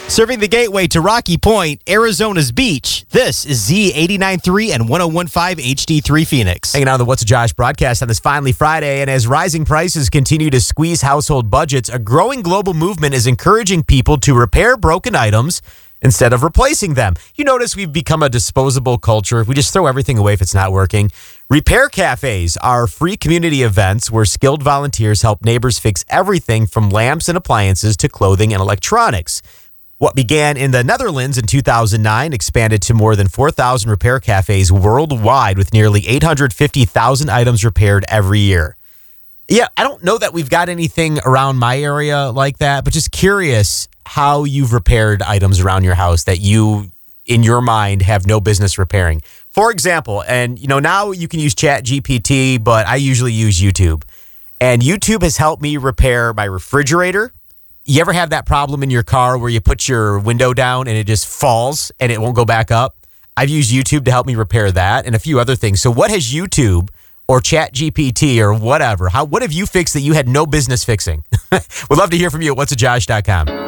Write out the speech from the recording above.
Serving the gateway to Rocky Point, Arizona's beach, this is Z89.3 and 101.5 HD3 Phoenix. Hanging out on the What's a Josh broadcast on this finally Friday, and as rising prices continue to squeeze household budgets, a growing global movement is encouraging people to repair broken items instead of replacing them. You notice we've become a disposable culture. We just throw everything away if it's not working. Repair cafes are free community events where skilled volunteers help neighbors fix everything from lamps and appliances to clothing and electronics. What began in the Netherlands in 2009 expanded to more than 4,000 repair cafes worldwide with nearly 850,000 items repaired every year. Yeah, I don't know that we've got anything around my area like that, but just curious how you've repaired items around your house that you, in your mind, have no business repairing. For example, and now you can use ChatGPT, but I usually use YouTube. And YouTube has helped me repair my refrigerator. You ever have that problem in your car where you put your window down and it just falls and it won't go back up? I've used YouTube to help me repair that and a few other things. So what has YouTube or ChatGPT or whatever, what have you fixed that you had no business fixing? We'd love to hear from you at whatsajosh.com.